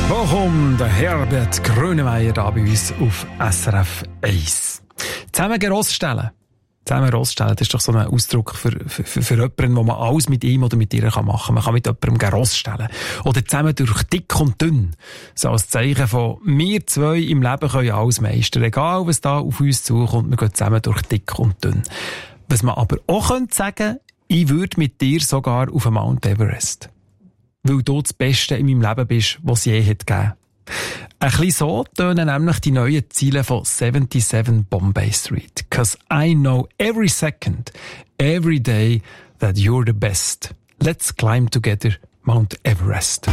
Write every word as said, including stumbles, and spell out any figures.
Bochum, der Herbert Grönemeyer da bei uns auf S R F eins. Zusammen Rossstellen. Zusammen Rossstellen, das ist doch so ein Ausdruck für, für, für, für jemanden, wo man alles mit ihm oder mit ihr machen kann. Man kann mit jemandem Rossstellen. Oder zusammen durch dick und dünn. So als Zeichen von, wir zwei im Leben können alles meistern. Egal, was da auf uns zukommt, wir gehen zusammen durch dick und dünn. Was man aber auch könnte sagen, ich würde mit dir sogar auf den Mount Everest. Weil du das Beste in meinem Leben bist, was es je hat gegeben. Ein bisschen so tönen nämlich die neuen Ziele von siebenundsiebzig Bombay Street. Cause I know every second, every day that you're the best. Let's climb together Mount Everest.